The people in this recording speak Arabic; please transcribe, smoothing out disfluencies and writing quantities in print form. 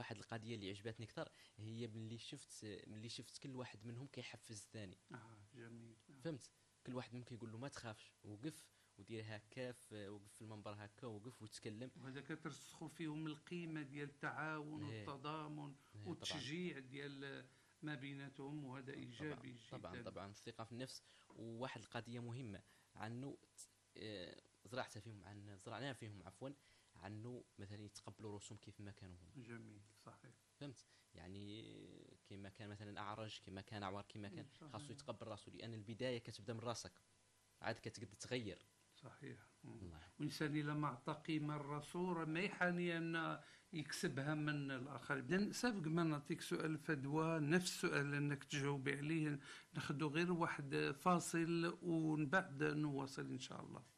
واحد القضيه اللي عجبتني اكثر هي ملي شفت كل واحد منهم كيحفز الثاني. جميل. فهمت؟ كل واحد ممكن يقول له ما تخافش، وقف ودير هكا، وقف في المنبر هكا، وقف وتكلم. وهذا كترسخوا فيهم القيمه ديال التعاون والتضامن طبعا. والتشجيع ديال ما بيناتهم، وهذا طبعا ايجابي طبعا جدا. طبعا الثقة في النفس. وواحد القضية مهمة عنه زرعناها فيهم عفوا، عنه مثلا يتقبلوا رسوم كيف ما كانوا هم. جميل، صحيح. فهمت؟ يعني كما كان مثلا أعرج، كما كان أعور، كما كان خاصو صحيح. يتقبل راسو، لأن البداية كتبدا من راسك، عاد كتقدر تغير. صحيح. الله. والإنسان إلا ما أعطى قيمة للرسول ما يحاني أن يكسبها من الآخر. إذن سابق ما نعطيك سؤال فدوى، نفس السؤال أنك تجاوبي عليه، ناخذ غير واحد فاصل ومن بعد نواصل إن شاء الله.